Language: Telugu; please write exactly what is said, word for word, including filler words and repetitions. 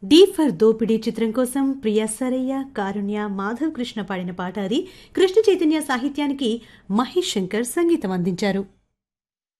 డి ఫర్ దోపిడీ చిత్రం కోసం ప్రియా సరయ్య, కారుణ్య, మాధవ్ కృష్ణ పాడిన పాట అది. కృష్ణ చైతన్య సాహిత్యానికి మహేష్ శంకర్ సంగీతం అందించారు.